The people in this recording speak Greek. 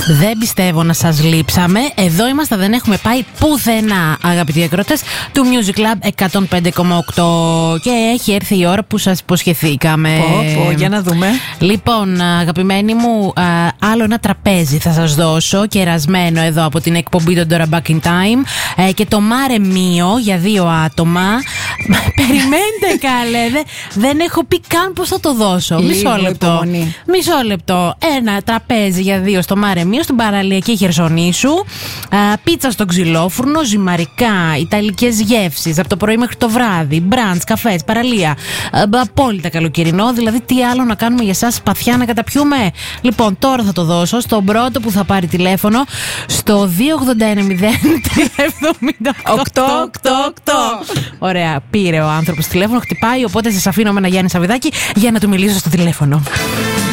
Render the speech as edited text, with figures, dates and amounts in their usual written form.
Δεν πιστεύω να σας λείψαμε. Εδώ είμαστε, δεν έχουμε πάει πουθενά, αγαπητοί ακρότες του Music Club 105,8. Και έχει έρθει η ώρα που σας υποσχεθήκαμε. Για να δούμε. Λοιπόν, αγαπημένοι μου, άλλο ένα τραπέζι θα σας δώσω, κερασμένο εδώ από την εκπομπή των Dora Back in Time. Και το Mare Mio για 2 άτομα. Περιμένετε καλέ, δεν έχω πει καν πώς θα το δώσω. Μισό λεπτό. Ένα τραπέζι για 2 στο Mare Mio, στην παραλιακή Χερσονήσου. Πίτσα στο ξυλόφουρνο, ζυμαρικά, ιταλικές γεύσεις από το πρωί μέχρι το βράδυ, μπραντς, καφές, παραλία. Απόλυτα καλοκαιρινό, δηλαδή τι άλλο να κάνουμε για εσάς, σπαθιά να καταπιούμε. Λοιπόν, τώρα θα το δώσω στον πρώτο που θα πάρει τηλέφωνο στο 281-078-888. Ωραία, πήρε ο άνθρωπος τηλέφωνο, χτυπάει, οπότε σας αφήνω με ένα Γιάννη Σαββιδάκη για να του μιλήσω στο τηλέφωνο.